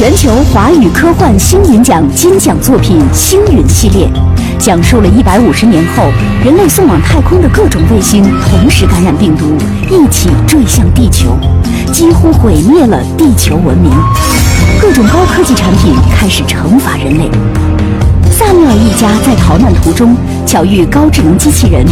全球华语科幻星云奖金奖作品《星云》系列，讲述了150年后人类送往太空的各种卫星同时感染病毒，一起坠向地球，几乎毁灭了地球文明。各种高科技产品开始惩罚人类。萨缪尔一家在逃难途中巧遇高智能机器人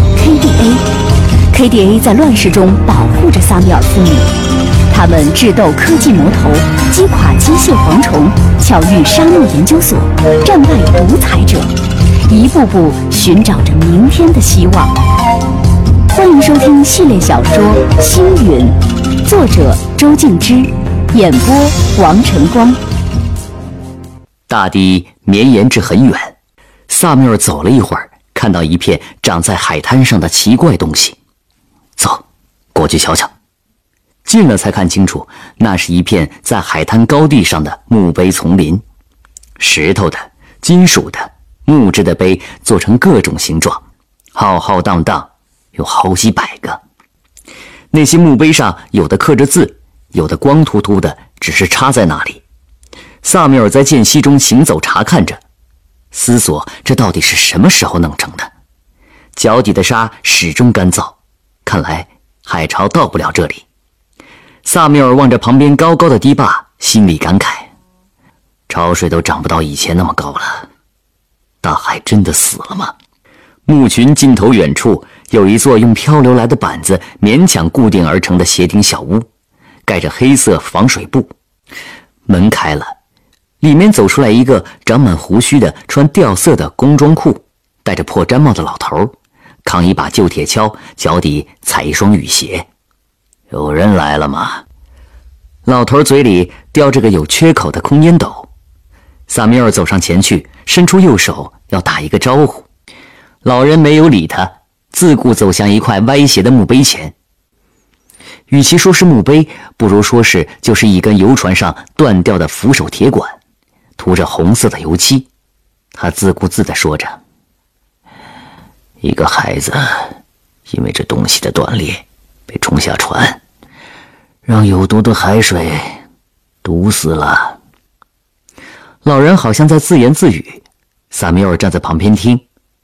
KDA，KDA 在乱世中保护着萨缪尔父母。他们智斗科技魔头，击垮机械蝗虫，巧遇沙漠研究所，战败独裁者，一步步寻找着明天的希望。欢迎收听系列小说《星云》，作者周静之，演播王晨光。 大地绵延至很远，萨缪尔走了一会儿，看到一片长在海滩上的奇怪东西。走，过去瞧瞧。近了才看清楚，那是一片在海滩高地上的墓碑丛林，石头的、金属的、木质的碑做成各种形状，浩浩荡荡，有好几百个。那些墓碑上有的刻着字，有的光秃秃的，只是插在那里。萨缪尔在间隙中行走查看着，思索这到底是什么时候弄成的。脚底的沙始终干燥，看来海潮到不了这里。萨缪尔望着旁边高高的堤坝，心里感慨，潮水都涨不到以前那么高了。大海真的死了吗？墓群尽头远处有一座用漂流来的板子勉强固定而成的斜顶小屋，盖着黑色防水布。门开了，里面走出来一个长满胡须的穿掉色的工装裤、戴着破毡帽的老头，扛一把旧铁锹，脚底踩一双雨鞋。有人来了吗？老头嘴里叼着个有缺口的空烟斗。萨缪尔走上前去，伸出右手要打一个招呼。老人没有理他，自顾走向一块歪斜的墓碑前。与其说是墓碑，不如说是就是一根游船上断掉的扶手铁管，涂着红色的油漆。他自顾自地说着，一个孩子因为这东西的断裂被冲下船，让有毒的海水毒死了。老人好像在自言自语，萨缪尔站在旁边听。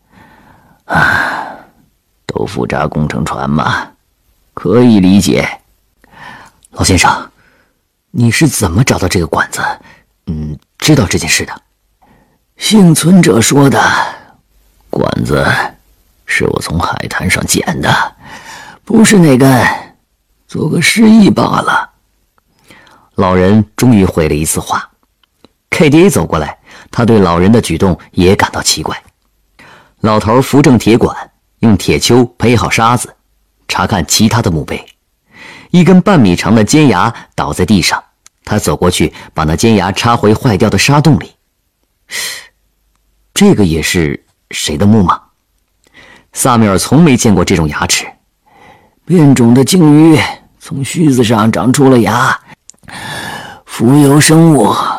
豆腐渣工程船嘛，可以理解。老先生，你是怎么找到这个管子？知道这件事的？幸存者说的，管子是我从海滩上捡的，不是那根，做个示意罢了。老人终于回了一次话。KDA 走过来，他对老人的举动也感到奇怪。老头扶正铁管，用铁锹培好沙子，查看其他的墓碑。一根半米长的尖牙倒在地上，他走过去，把那尖牙插回坏掉的沙洞里。这个也是谁的墓吗？萨缪尔从没见过这种牙齿。变种的鲸鱼从须子上长出了牙，浮游生物